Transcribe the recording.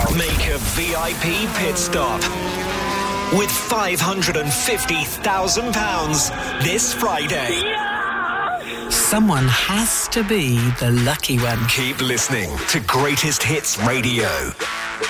Make a VIP pit stop with £550,000 this Friday. Someone has to be the lucky one. Keep listening to Greatest Hits Radio.